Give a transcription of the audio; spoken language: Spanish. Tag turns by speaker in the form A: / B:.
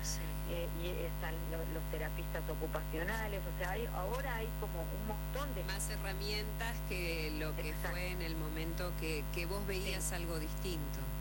A: sí.
B: Y están los terapistas ocupacionales, o sea, ahora hay como un montón de...
A: Más herramientas que lo que
B: Exacto.
A: fue en el momento que vos veías
B: Sí.
A: algo distinto.